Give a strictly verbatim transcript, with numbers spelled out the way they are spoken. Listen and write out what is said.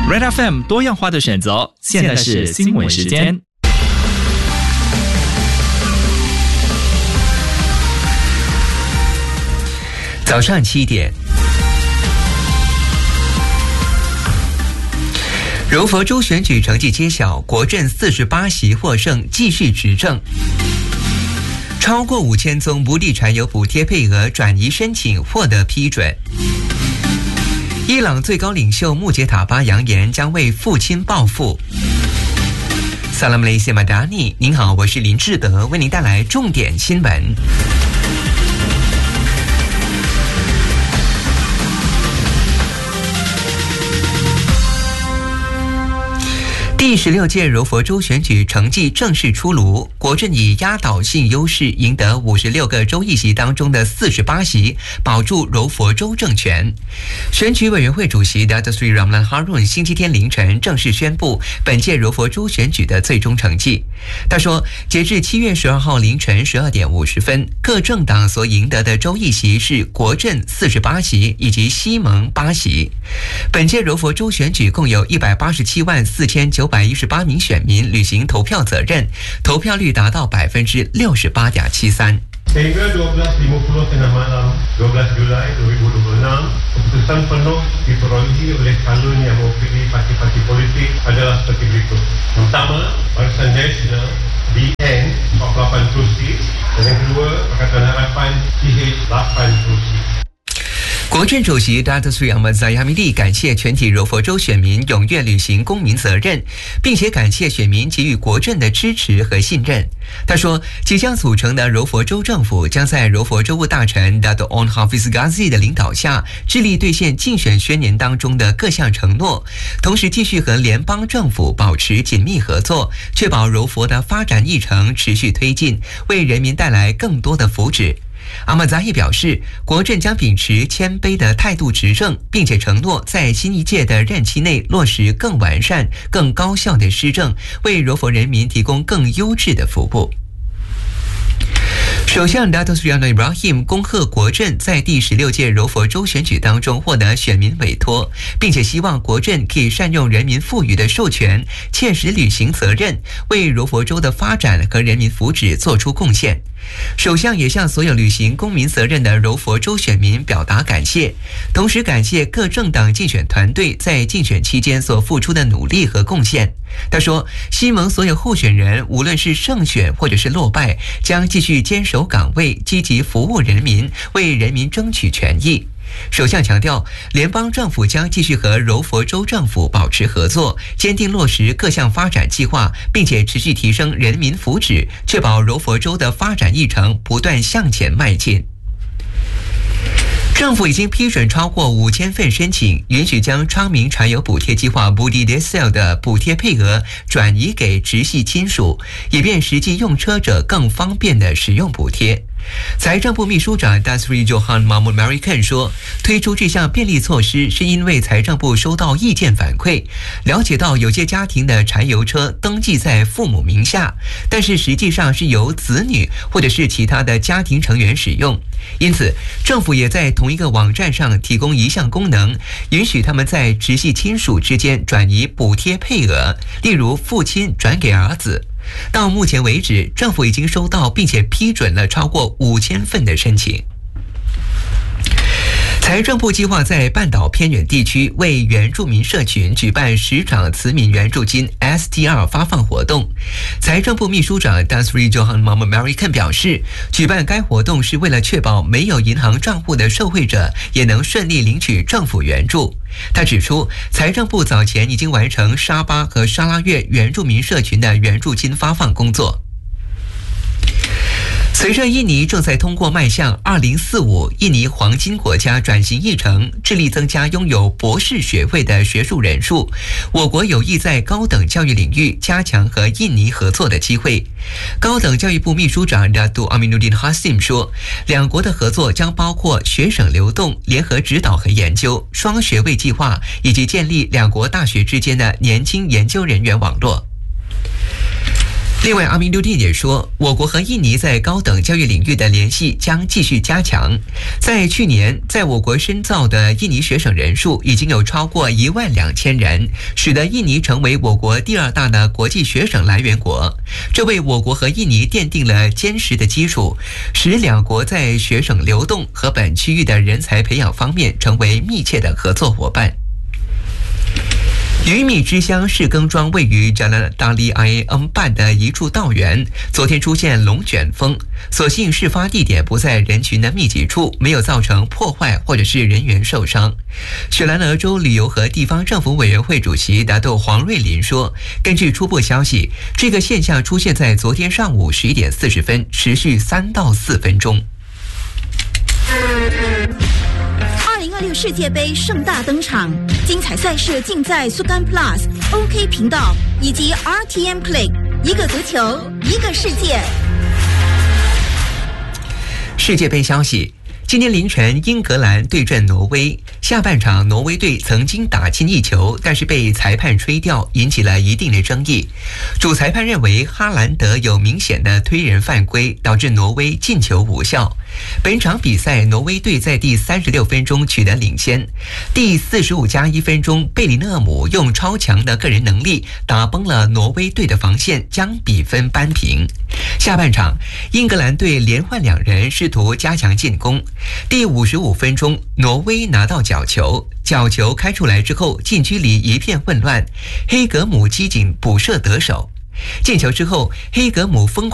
Red F M 多样化的选择，现在是新闻时间。 早上七点，柔佛州选举成绩揭晓，国阵四十八席获胜，继续执政。超过五千宗不利柴油补贴配额转移申请获得批准。伊朗最高领袖穆杰塔巴扬言将为父亲报复。萨拉姆雷谢马达尼，您好，我是林志德，为您带来重点新闻。第十六届柔佛州选举成绩正式出炉，国阵以压倒性优势赢得五十六个州议席当中的四十八席，保住柔佛州政权。选举委员会主席 Datuk Seri Ramlan Harun 星期天凌晨正式宣布本届柔佛州选举的最终成绩。他说，截至七月十二号凌晨十二点五十分，各政党所赢得的州议席是国阵四十八席以及西盟八席。本届柔佛州选举共有一百八十七万四千九百一十八名选民履行投票责任，投票率达到百分之六十八点七三。 Sehingga dua belas lima puluh tengah malam dua belas Julai dua ribu dua puluh enam, keputusan penuh diperolehi oleh calon yang mewakili parti-parti politik adalah seperti berikut. Yang pertama, Barisan Nasional B N empat puluh lapan kerusi, dan yang kedua Pakatan Harapan T H lapan kerusi。 国阵主席 Datuk Seri Ahmad Zahid Hamidi 感谢全体柔佛州选民踊跃履行公民责任，并且感谢选民给予国阵的支持和信任。他说，即将组成的柔佛州政府将在柔佛州务大臣 Datuk Onn Hafiz Ghazi 的领导下，致力兑现竞选宣言当中的各项承诺，同时继续和联邦政府保持紧密合作，确保柔佛的发展议程持续推进，为人民带来更多的福祉。阿马扎伊表示，国阵将秉持谦卑的态度执政，并且承诺在新一届的任期内落实更完善、更高效的施政，为柔佛人民提供更优质的服务。首相 Datuk Seri Anwar Ibrahim 恭贺国阵在第十六届柔佛州选举当中获得选民委托，并且希望国阵可以善用人民赋予的授权，切实履行责任，为柔佛州的发展和人民福祉做出贡献。首相也向所有履行公民责任的柔佛州选民表达感谢，同时感谢各政党竞选团队在竞选期间所付出的努力和贡献。他说，西盟所有候选人无论是胜选或者是落败，将继续坚守岗位，积极服务人民，为人民争取权益。首相强调，联邦政府将继续和柔佛州政府保持合作，坚定落实各项发展计划，并且持续提升人民福祉，确保柔佛州的发展议程不断向前迈进。政府已经批准超过五千份申请，允许将昌明柴油补贴计划 Budi Diesel 的补贴配额转移给直系亲属，以便实际用车者更方便地使用补贴。财政部秘书长 Tan Sri Johan Mahmud Merican 说，推出这项便利措施是因为财政部收到意见反馈，了解到有些家庭的柴油车登记在父母名下，但是实际上是由子女或者是其他的家庭成员使用，因此政府也在同一个网站上提供一项功能，允许他们在直系亲属之间转移补贴配额，例如父亲转给儿子。到目前为止，政府已经收到并且批准了超过五千份的申请。财政部计划在半岛偏远地区为原住民社群举办十场慈民援助金 S T R 发放活动。财政部秘书长 Tan Sri Johan Mahmud Merican 表示，举办该活动是为了确保没有银行账户的受惠者也能顺利领取政府援助。他指出，财政部早前已经完成沙巴和沙拉越原住民社群的援助金发放工作。随着印尼正在通过迈向二零四五印尼黄金国家转型议程，致力增加拥有博士学位的学术人数，我国有意在高等教育领域加强和印尼合作的机会。高等教育部秘书长 Datuk Aminuddin Hasim 说，两国的合作将包括学省流动、联合指导和研究、双学位计划，以及建立两国大学之间的年轻研究人员网络。 另外，阿明路电也说，我国和印尼在高等教育领域的联系将继续加强。在去年，在我国深造的印尼学生人数已经有超过一万两千人，使得印尼成为我国第二大的国际学生来源国。这为我国和印尼奠定了坚实的基础，使两国在学生流动和本区域的人才培养方面成为密切的合作伙伴。鱼米之乡士耕庄位于加拿大利埃恩办的一处稻园，昨天出现龙卷风，所幸事发地点不在人群的密集处，没有造成破坏或者是人员受伤。雪兰莪州旅游和地方政府委员会主席达豆黄瑞林说，根据初步消息，这个现象出现在昨天上午十一点四十分，持续三到四分钟。 二零二六世界杯盛大登场，精彩赛事尽在苏干 Plus、OK 频道以及 R T M Play， 一个足球，一个世界。 世界杯消息。今天凌晨，英格兰对阵挪威。下半场，挪威队曾经打进一球，但是被裁判吹掉，引起了一定的争议。主裁判认为哈兰德有明显的推人犯规，导致挪威进球无效。本场比赛，挪威队在第三十六分钟取得领先。第四十五加一分钟，贝里勒姆用超强的个人能力打崩了挪威队的防线，将比分扳平。下半场，英格兰队连换两人，试图加强进攻。第五十五分钟，挪威拿到角球，角球开出来之后，禁区里一片混乱，黑格姆机警补射得手。进球之后，黑格姆疯狂